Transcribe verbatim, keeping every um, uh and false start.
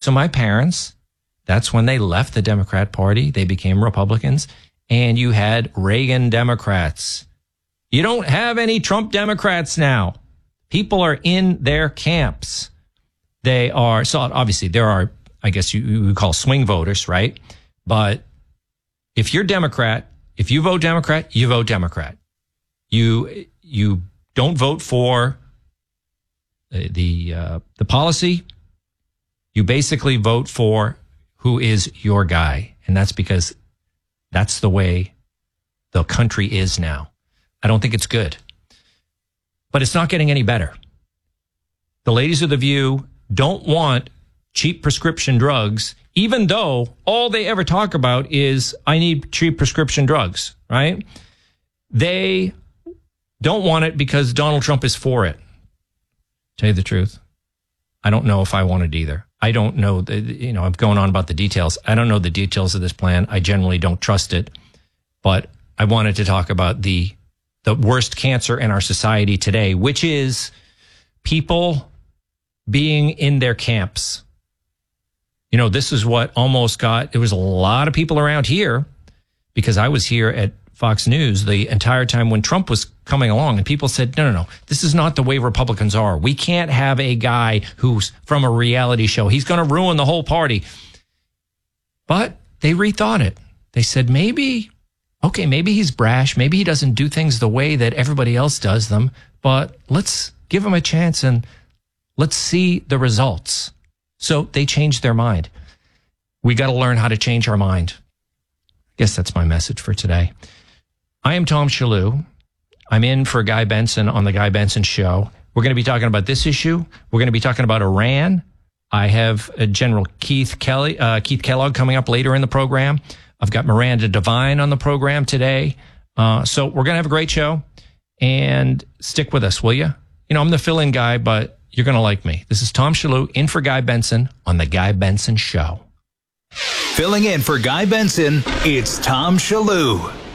of my parents, that's when they left the Democrat Party. They became Republicans. And you had Reagan Democrats. You don't have any Trump Democrats now. People are in their camps. They are, so obviously there are, I guess you, you would call swing voters, right? But if you're Democrat, if you vote Democrat, you vote Democrat. You, you don't vote for the, the, uh, the policy. You basically vote for who is your guy. And that's because that's the way the country is now. I don't think it's good. But it's not getting any better. The ladies of The View don't want cheap prescription drugs, even though all they ever talk about is, I need cheap prescription drugs, right? They don't want it because Donald Trump is for it. Tell you the truth, I don't know if I want it either. I don't know, the, you know, I'm going on about the details. I don't know the details of this plan. I generally don't trust it. But I wanted to talk about the the worst cancer in our society today, which is people being in their camps. You know, this is what almost got, there was a lot of people around here because I was here at Fox News the entire time when Trump was coming along, and people said, no, no, no, this is not the way Republicans are. We can't have a guy who's from a reality show. He's going to ruin the whole party. But they rethought it. They said, maybe, okay, maybe he's brash. Maybe he doesn't do things the way that everybody else does them, but let's give him a chance and let's see the results. So they changed their mind. We got to learn how to change our mind. I guess that's my message for today. I am Tom Shalhoub. I'm in for Guy Benson on the Guy Benson Show. We're going to be talking about this issue. We're going to be talking about Iran. I have uh, General Keith Kelly, uh, Keith Kellogg coming up later in the program. I've got Miranda Devine on the program today. Uh, so we're going to have a great show. And stick with us, will you? You know, I'm the fill-in guy, but you're going to like me. This is Tom Shalhoub in for Guy Benson on the Guy Benson Show. Filling in for Guy Benson, it's Tom Shalhoub.